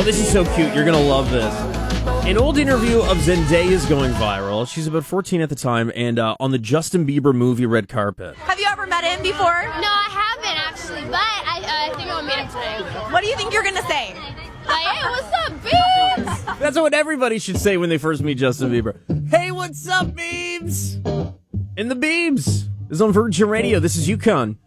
this is so cute. You're going to love this. An old interview of Zendaya is going viral. She's about 14 at the time, and on the Justin Bieber movie red carpet. Have you ever met him before? No, I haven't actually, but I think I'll meet him today. What do you think you're going to say? Like, hey, what's up, Beans? That's what everybody should say when they first meet Justin Bieber. Hey, what's up, Beams? In the Beams is on Virgin Radio. This is UConn.